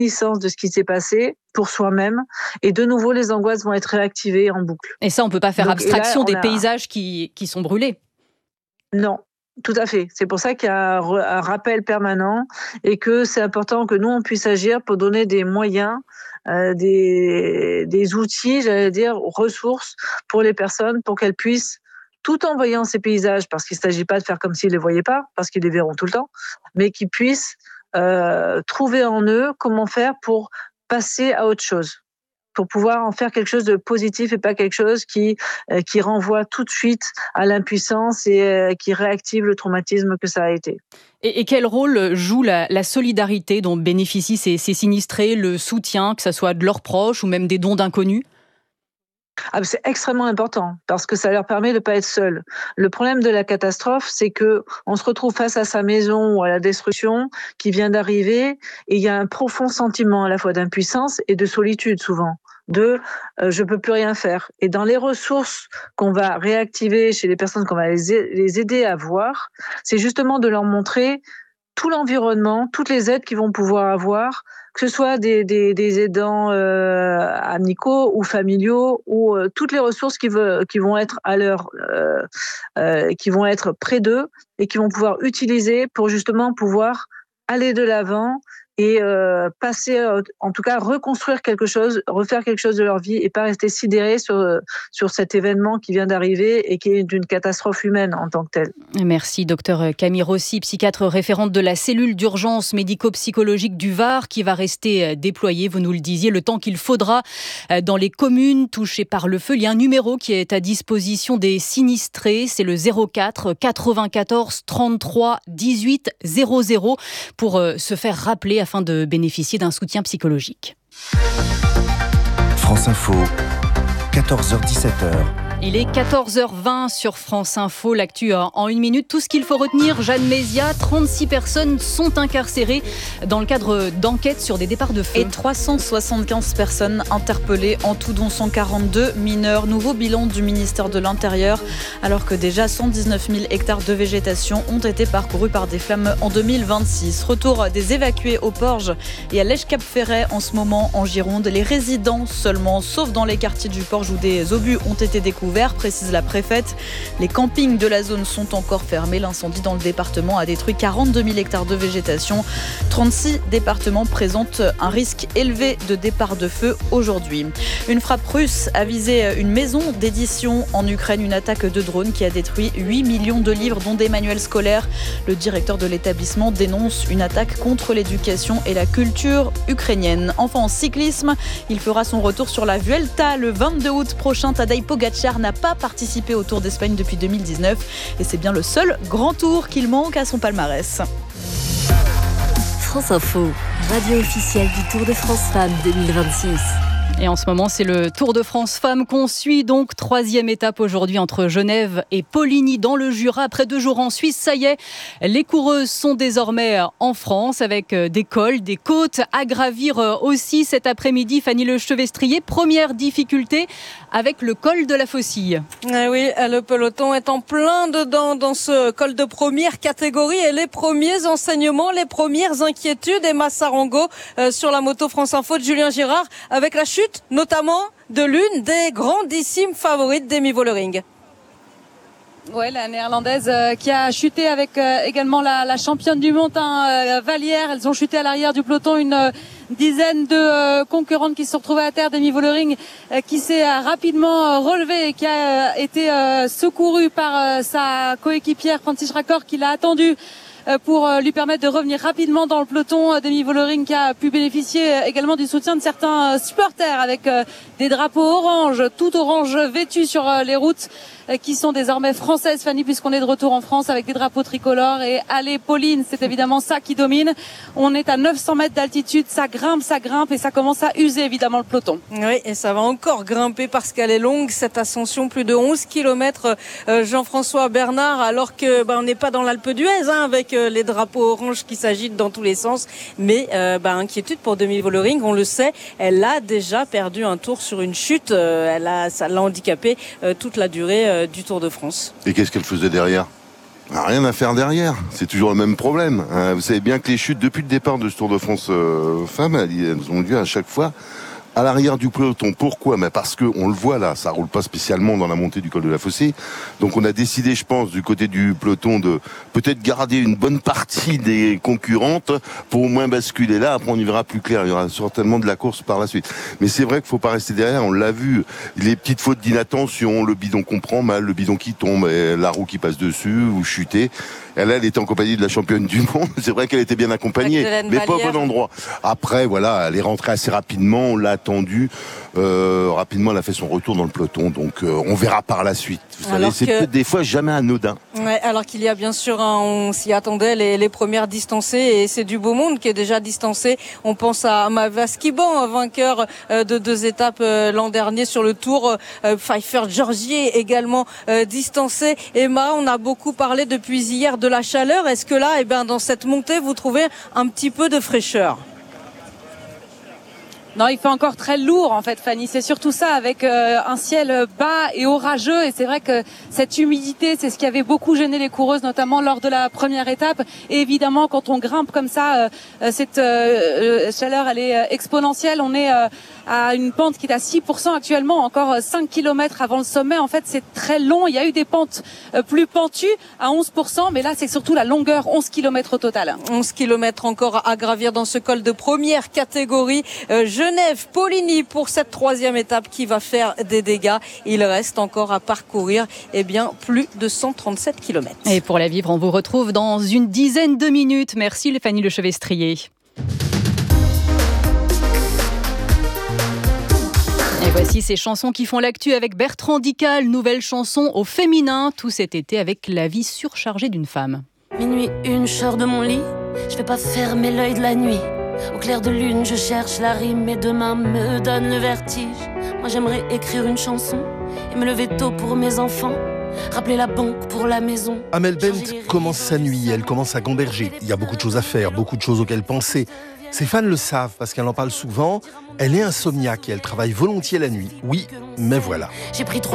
reconnaissance de ce qui s'est passé pour soi-même. Et de nouveau, les angoisses vont être réactivées en boucle. Et ça, on ne peut pas faire abstraction des paysages qui sont brûlés. Non. Tout à fait. C'est pour ça qu'il y a un rappel permanent et que c'est important que nous, on puisse agir pour donner des moyens, des outils, ressources pour les personnes, pour qu'elles puissent, tout en voyant ces paysages, parce qu'il ne s'agit pas de faire comme s'ils ne les voyaient pas, parce qu'ils les verront tout le temps, mais qu'ils puissent trouver en eux comment faire pour passer à autre chose, pour pouvoir en faire quelque chose de positif et pas quelque chose qui renvoie tout de suite à l'impuissance et qui réactive le traumatisme que ça a été. Et quel rôle joue la solidarité dont bénéficient ces sinistrés, le soutien, que ce soit de leurs proches ou même des dons d'inconnus ? C'est extrêmement important parce que ça leur permet de ne pas être seuls. Le problème de la catastrophe, c'est que on se retrouve face à sa maison ou à la destruction qui vient d'arriver et il y a un profond sentiment à la fois d'impuissance et de solitude souvent. Je peux plus rien faire. Et dans les ressources qu'on va réactiver chez les personnes qu'on va les aider à voir, c'est justement de leur montrer tout l'environnement, toutes les aides qu'ils vont pouvoir avoir, que ce soit des aidants amicaux ou familiaux, ou toutes les ressources qui vont être qui vont être près d'eux et qui vont pouvoir utiliser pour justement pouvoir aller de l'avant et passer, en tout cas reconstruire quelque chose, refaire quelque chose de leur vie et pas rester sidérés sur cet événement qui vient d'arriver et qui est d'une catastrophe humaine en tant que telle. Merci docteur Camille Rossi, psychiatre référente de la cellule d'urgence médico-psychologique du Var qui va rester déployée, vous nous le disiez, le temps qu'il faudra dans les communes touchées par le feu. Il y a un numéro qui est à disposition des sinistrés, c'est le 04 94 33 18 00 pour se faire rappeler afin de bénéficier d'un soutien psychologique. France Info, 14h-17h. Il est 14h20 sur France Info, l'actu en une minute. Tout ce qu'il faut retenir, Jeanne Mézia, 36 personnes sont incarcérées dans le cadre d'enquêtes sur des départs de feu. Et 375 personnes interpellées en tout, dont 142 mineurs. Nouveau bilan du ministère de l'Intérieur, alors que déjà 119 000 hectares de végétation ont été parcourus par des flammes en 2026. Retour des évacués au Porge et à Lèche-Cap-Ferret en ce moment en Gironde. Les résidents seulement, sauf dans les quartiers du Porge où des obus ont été découverts, précise la préfète. Les campings de la zone sont encore fermés. L'incendie dans le département a détruit 42 000 hectares de végétation. 36 départements présentent un risque élevé de départ de feu aujourd'hui. Une frappe russe a visé une maison d'édition en Ukraine. Une attaque de drone qui a détruit 8 millions de livres, dont des manuels scolaires. Le directeur de l'établissement dénonce une attaque contre l'éducation et la culture ukrainienne. Enfin, en cyclisme, il fera son retour sur la Vuelta le 22 août prochain. Tadej Pogacar n'a pas participé au Tour d'Espagne depuis 2019 et c'est bien le seul grand tour qu'il manque à son palmarès. France Info, radio officielle du Tour de France Femmes 2026. Et en ce moment, c'est le Tour de France Femmes qu'on suit. Donc, 3e étape aujourd'hui entre Genève et Poligny dans le Jura. Après 2 jours en Suisse, ça y est, les coureuses sont désormais en France avec des cols, des côtes à gravir aussi cet après-midi. Fanny Lechevestrier, première difficulté avec le col de la Faucille. Oui, le peloton est en plein dedans dans ce col de première catégorie et les premiers enseignements, les premières inquiétudes. Emma Sarango sur la moto France Info de Julien Girard avec la chute notamment de l'une des grandissimes favorites d'Amy Vollering. Ouais, la néerlandaise qui a chuté avec également la championne du monde, Vallière. Elles ont chuté à l'arrière du peloton, une dizaine de concurrentes qui se sont retrouvées à terre. Demi Vollering qui s'est rapidement relevée et qui a été secourue par sa coéquipière Francis Raccord qui l'a attendue pour lui permettre de revenir rapidement dans le peloton. Demi Vollering qui a pu bénéficier également du soutien de certains supporters avec des drapeaux orange, tout orange vêtus sur les routes qui sont désormais françaises, Fanny, puisqu'on est de retour en France avec des drapeaux tricolores. Et allez, Pauline, c'est évidemment ça qui domine. On est à 900 mètres d'altitude, ça grimpe et ça commence à user évidemment le peloton. Oui, et ça va encore grimper parce qu'elle est longue, cette ascension, plus de 11 km, Jean-François Bernard, alors que on n'est pas dans l'Alpe d'Huez avec les drapeaux orange qui s'agitent dans tous les sens. Mais inquiétude pour Demi Vollering, on le sait, elle a déjà perdu un tour sur une chute. Ça l'a handicapée toute la durée du Tour de France. Et qu'est-ce qu'elle faisait derrière ? Rien à faire derrière, c'est toujours le même problème. Vous savez bien que les chutes, depuis le départ de ce Tour de France femmes, elles ont lieu à chaque fois à l'arrière du peloton. Pourquoi ? Mais parce que on le voit là, ça roule pas spécialement dans la montée du col de la Fossée. Donc on a décidé, je pense, du côté du peloton de peut-être garder une bonne partie des concurrentes pour au moins basculer là. Après on y verra plus clair. Il y aura certainement de la course par la suite. Mais c'est vrai qu'il faut pas rester derrière. On l'a vu, les petites fautes d'inattention, le bidon qu'on prend mal, le bidon qui tombe, la roue qui passe dessus ou chuter. Elle était en compagnie de la championne du monde. C'est vrai qu'elle était bien accompagnée, mais pas au bon endroit. Après, voilà, elle est rentrée assez rapidement. On l'a attendue. Rapidement, elle a fait son retour dans le peloton. Donc, on verra par la suite. Vous savez, c'est peut-être des fois jamais anodin. Ouais, alors qu'il y a bien sûr, on s'y attendait, les premières distancées. Et c'est du beau monde qui est déjà distancé. On pense à Mavaskiban, vainqueur de 2 étapes l'an dernier sur le Tour. Pfeiffer Georgier également distancé. Emma, on a beaucoup parlé depuis hier de la chaleur. Est-ce que là, dans cette montée, vous trouvez un petit peu de fraîcheur ? Non, il fait encore très lourd en fait, Fanny. C'est surtout ça, avec un ciel bas et orageux. Et c'est vrai que cette humidité, c'est ce qui avait beaucoup gêné les coureuses, notamment lors de la première étape. Et évidemment, quand on grimpe comme ça, cette chaleur, elle est exponentielle. On est à une pente qui est à 6% actuellement, encore 5 km avant le sommet. En fait, c'est très long. Il y a eu des pentes plus pentues à 11%, mais là, c'est surtout la longueur, 11 km au total. 11 km encore à gravir dans ce col de première catégorie. Genève, Poligny pour cette 3e étape qui va faire des dégâts. Il reste encore à parcourir plus de 137 km. Et pour la vivre, on vous retrouve dans une dizaine de minutes. Merci Fanny Lechevestrier. Et voici ces chansons qui font l'actu avec Bertrand Dical. Nouvelle chanson au féminin, tout cet été avec la vie surchargée d'une femme. Minuit 1, je sors de mon lit, je vais pas fermer l'œil de la nuit. Au clair de lune, je cherche la rime et demain me donne le vertige. Moi j'aimerais écrire une chanson et me lever tôt pour mes enfants. Rappeler la banque pour la maison. Amel Bent commence sa nuit, elle commence à gamberger. Il y a beaucoup de choses à faire, beaucoup de choses auxquelles penser. Ses fans le savent parce qu'elle en parle souvent. Elle est insomniaque et elle travaille volontiers la nuit. Oui, mais voilà. J'ai pris